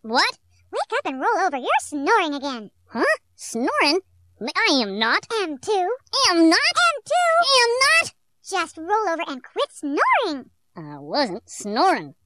What? Wake up and roll over. You're snoring again. Huh? Snoring? I am not. Am too. Am not. Am too. Am not. Just roll over and quit snoring. I wasn't snoring.